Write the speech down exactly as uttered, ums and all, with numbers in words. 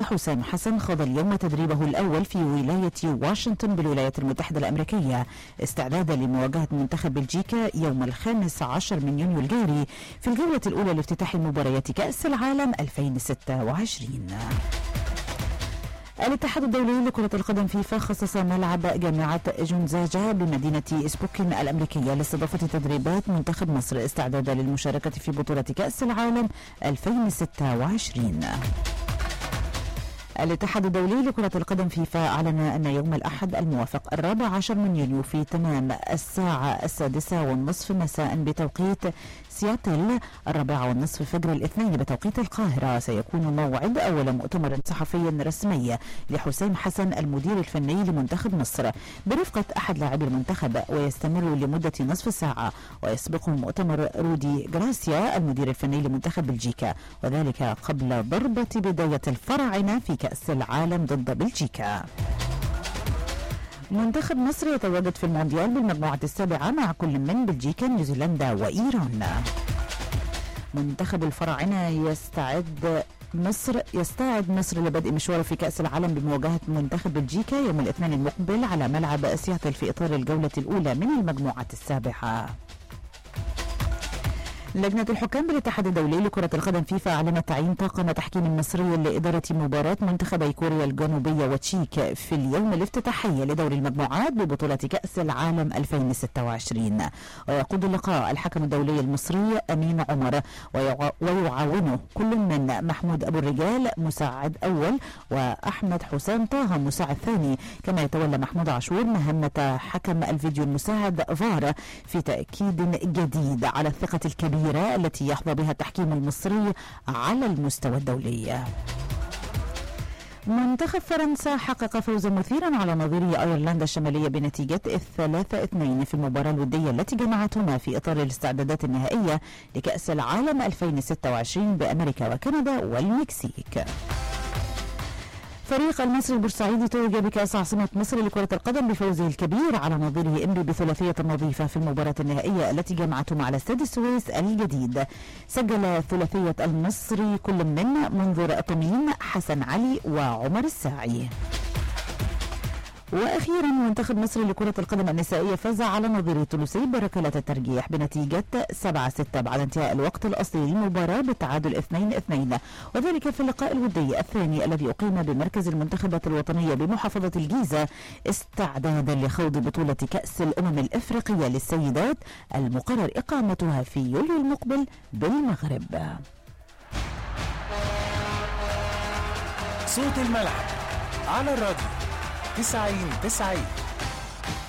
حسام حسن خاض اليوم تدريبه الأول في ولاية واشنطن بالولايات المتحدة الأمريكية استعدادا لمواجهة منتخب بلجيكا يوم الخامس عشر من يونيو الجاري في الجولة الأولى لافتتاح مباريات كأس العالم ألفين وستة وعشرين. الاتحاد الدولي لكرة القدم فيفا خصص ملعب جامعة جونزاجا بمدينة سبوكن الأمريكية لاستضافة تدريبات منتخب مصر استعدادا للمشاركة في بطولة كأس العالم ألفين وستة وعشرين. الاتحاد الدولي لكرة القدم فيفا أعلن أن يوم الأحد الموافق الرابع عشر من يونيو في تمام الساعة السادسة والنصف مساء بتوقيت سياتل الرابعة والنصف فجر الاثنين بتوقيت القاهرة سيكون موعد أول مؤتمر صحفي رسمي لحسام حسن المدير الفني لمنتخب مصر برفقة أحد لاعبي المنتخب ويستمر لمدة نصف ساعة ويسبقه مؤتمر رودي غراسيا المدير الفني لمنتخب بلجيكا وذلك قبل ضربة بداية الفراعنة في كأس العالم ضد بلجيكا. منتخب مصر يتواجد في المونديال بالمجموعة السابعة مع كل من بلجيكا نيوزيلندا وإيران. منتخب الفراعنة يستعد مصر يستعد مصر لبدء مشواره في كأس العالم بمواجهة منتخب بلجيكا يوم الاثنين المقبل على ملعب سياتل في إطار الجولة الأولى من المجموعة السابعة. لجنة الحكام بالاتحاد الدولي لكرة القدم فيفا أعلنت تعيين طاقم تحكيم مصري لإدارة مباراة منتخبي كوريا الجنوبية وتشيك في اليوم الافتتاحي لدور المجموعات ببطولة كأس العالم ألفين وستة وعشرين. ويقود اللقاء الحكم الدولي المصري أمين عمر ويعاونه كل من محمود أبو الرجال مساعد أول وأحمد حسام طه مساعد ثاني كما يتولى محمود عاشور مهمة حكم الفيديو المساعد فار في تأكيد جديد على الثقة الكبيرة التي يحظى بها التحكيم المصري على المستوى الدولي. منتخب فرنسا حقق فوزا مثيرا على نظيره أيرلندا الشمالية بنتيجة ثلاثة اثنين في المباراة الودية التي جمعتهما في إطار الاستعدادات النهائية لكأس العالم ألفين وستة وعشرين بأمريكا وكندا والمكسيك. فريق المصري البورسعيدي توج بكأس عاصمة مصر لكرة القدم بفوزه الكبير على نظيره إنبي بثلاثية نظيفة في المباراة النهائية التي جمعتهم على استاد السويس الجديد. سجل ثلاثية المصري كل من منذر طمين حسن علي وعمر الساعي. وأخيرا منتخب مصر لكرة القدم النسائية فاز على نظيره التونسي بركلات الترجيح بنتيجة سبعة ستة بعد انتهاء الوقت الأصلي للمباراة بالتعادل اثنين اثنين وذلك في اللقاء الودي الثاني الذي أقيم بمركز المنتخبات الوطنية بمحافظة الجيزة استعدادا لخوض بطولة كأس الأمم الإفريقية للسيدات المقرر إقامتها في يوليو المقبل بالمغرب. صوت الملعب على الراديو تسعين تسعين.